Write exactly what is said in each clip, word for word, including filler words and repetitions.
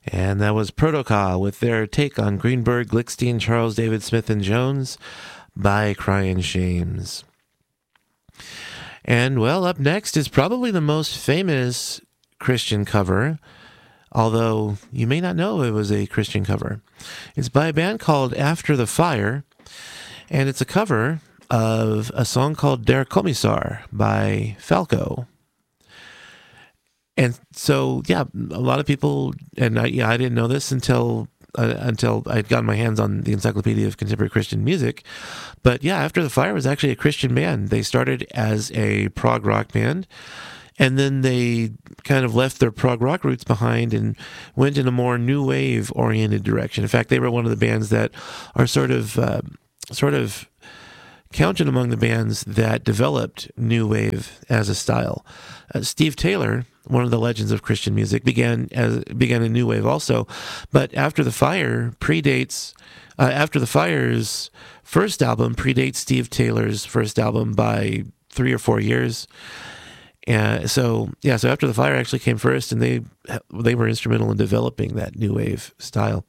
And that was Protocol with their take on Greenberg, Glickstein, Charles David Smith, and Jones by Crying Shames. And, well, up next is probably the most famous Christian cover, although you may not know it was a Christian cover. It's by a band called After the Fire, and it's a cover of a song called Der Kommissar by Falco. And so, yeah, a lot of people, and I, yeah, I didn't know this until uh, until I'd gotten my hands on the Encyclopedia of Contemporary Christian Music. But yeah, After the Fire was actually a Christian band. They started as a prog rock band, and then they kind of left their prog rock roots behind and went in a more new wave oriented direction. In fact, they were one of the bands that are sort of uh, sort of counted among the bands that developed new wave as a style. Uh, Steve Taylor, one of the legends of Christian music, began as began a new wave also, but After the Fire predates uh, After the Fire's first album predates Steve Taylor's first album by three or four years. And so yeah, so After the Fire actually came first, and they they were instrumental in developing that new wave style.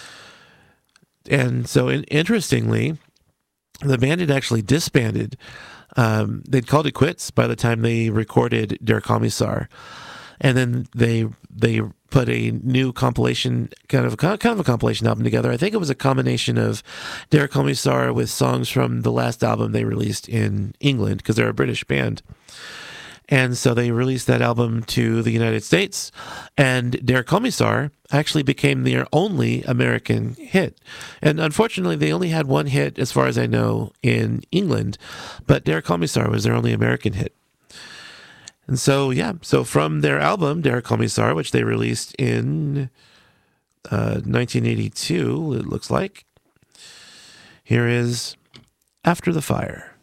And so, in, interestingly, the band had actually disbanded. Um, they'd called it quits by the time they recorded Der Kommissar, and then they they put a new compilation, kind of kind of a compilation album together. I think it was a combination of Der Kommissar with songs from the last album they released in England, because they're a British band. And so they released that album to the United States, and Der Kommissar actually became their only American hit. And unfortunately, they only had one hit, as far as I know, in England, but Der Kommissar was their only American hit. And so, yeah, so from their album, Der Kommissar, which they released in uh, nineteen eighty-two, it looks like, here is After the Fire.